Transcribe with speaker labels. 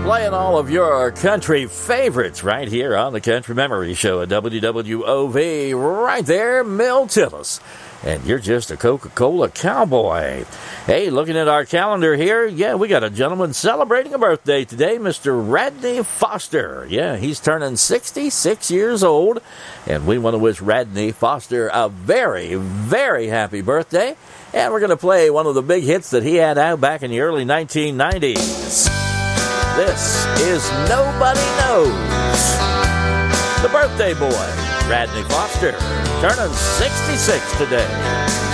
Speaker 1: Playing all of your country favorites right here on the Country Memory Show at WWOV. Right there, Mill Tillis. And you're just a Coca-Cola cowboy. Hey, looking at our calendar here, yeah, we got a gentleman celebrating a birthday today, Mr. Radney Foster. Yeah, he's turning 66 years old, and we want to wish Radney Foster a very, very happy birthday. And we're going to play one of the big hits that he had out back in the early 1990s. This is Nobody Knows. The birthday boy, Radney Foster, turning 66 today.